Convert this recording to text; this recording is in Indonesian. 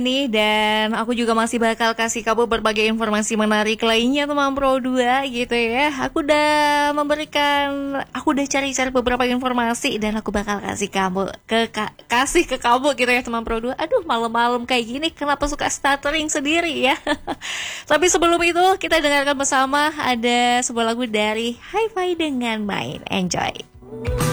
nih, dan aku juga masih bakal kasih kamu berbagai informasi menarik lainnya teman Pro 2 gitu ya. Aku udah cari-cari beberapa informasi dan aku bakal kasih ke kamu gitu ya teman Pro 2. Aduh, malam-malam kayak gini kenapa suka stuttering sendiri ya. Tapi sebelum itu kita dengarkan bersama ada sebuah lagu dari Hi-Fi dengan Main. Enjoy.